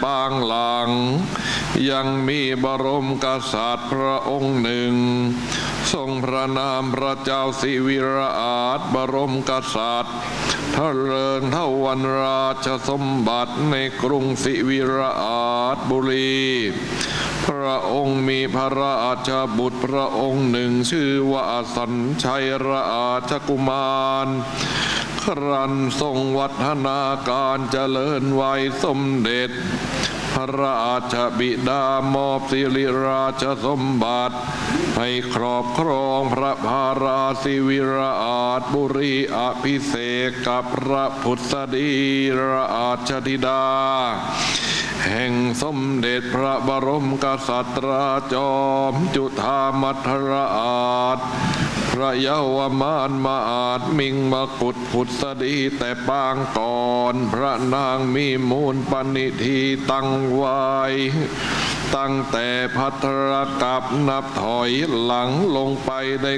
ปางหลังยังมีบรมกษัตริย์พระองค์หนึ่งทรงพระนามพระเจ้าสิวิราชบรมกษัตริย์ทะเลิงเท่าวันราชสมบัติในกรุงสิวิราชบุรีพระองค์มีพระราชบุตรพระองค์หนึ่งชื่อว่าสัญชัยราชกุมารครั้นทรงวัฒนาการเจริญวัยสมเด็จพระราชบิดามอบสิริราชสมบัติให้ครอบครองพระพาราสิวิราชบุรีอภิเษกกับพระพุทธดีราชธิดาแห่งสมเด็จพระบรมกษัตริย์จอมจุฑามัทราชพระเยาวมานมาอาจมิงมกุฎพุทธดีแต่ปางก่อนพระนางมีมูลปณิธีตั้งไว้ตั้งแต่ภัทรกับนับถอยหลังลงไปได้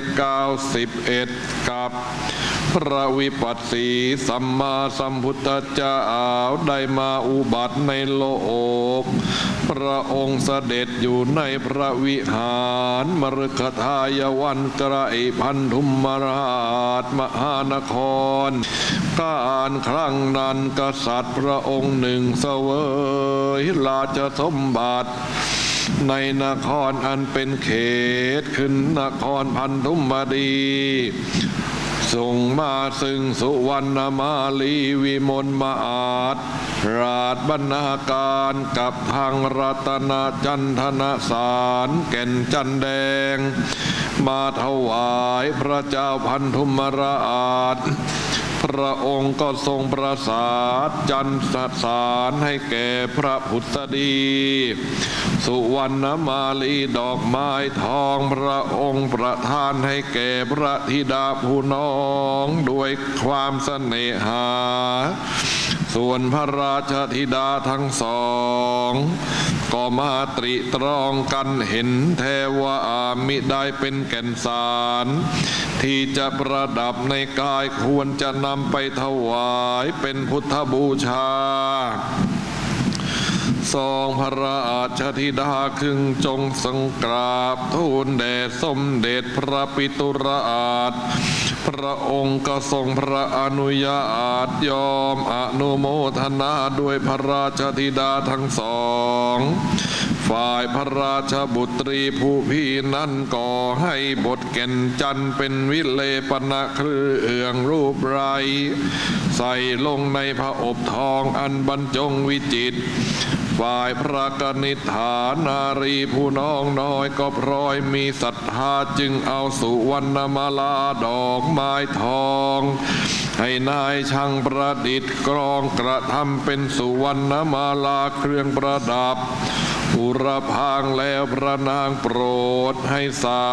91กับพระวิปัสสีสัมมาสัมพุทธเจ้าได้มาอุบัติในโลกพระองค์เสด็จอยู่ในพระวิหารมฤคทายวันไกรพันธุมราชมหานครการครั้งนั้นกษัตริย์พระองค์หนึ่งเสวยราชสมบัติในนครอันเป็นเขตขึ้นนครพันธุมดีส่งมาซึ่งสุวรรณมาลีวิมลมาอาจราชบรรณาการกับทางรัตนจันทนสารแก่นจันแดงมาถวายพระเจ้าพันธุมราชพระองค์ก็ทรงประสาทจันทสารให้แก่พระพุทธดีสุวรรณมาลีดอกไม้ทองพระองค์ประทานให้แก่พระธิดาผู้น้องด้วยความเสน่หาส่วนพระราชธิดาทั้งสองก็มาตริตรองกันเห็นแท้ว่ามิได้เป็นแก่นสารที่จะประดับในกายควรจะนำไปถวายเป็นพุทธบูชาทรงพระราชธิดาคึงจงสังกราบทูลแด่สมเด็จพระปิตุราชพระองค์ก็ทรงพระอนุญาตยอมอนุโมทนาด้วยพระราชธิดาทั้งสองฝ่ายพระราชบุตรีผู้พี่นั้นก่อให้บทแก่นจันทร์เป็นวิเลปนเครื่องรูปไรใส่ลงในพระอบทองอันบรรจงวิจิตรฝ่ายพระกนิษฐานารีผู้น้องน้อยก็พลอยมีศรัทธาจึงเอาสุวรรณมาลาดอกไม้ทองให้นายช่างประดิษฐ์กรองกระทำเป็นสุวรรณมาลาเครื่องประดับอุรพางแล้วพระนางโปรดให้สา